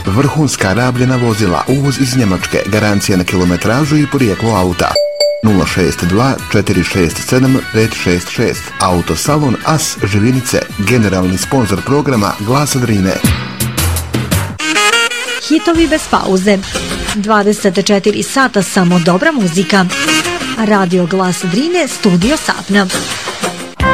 vrhunska rabljena vozila, uvoz iz Njemačke, garancija na kilometražu i porijeklo auta. 062 467 566. Autosalon As Živinice, generalni sponzor programa Glasa Drine. Hitovi bez pauze. 24 sata samo dobra muzika. Radio Glas Drine, studio Sapna.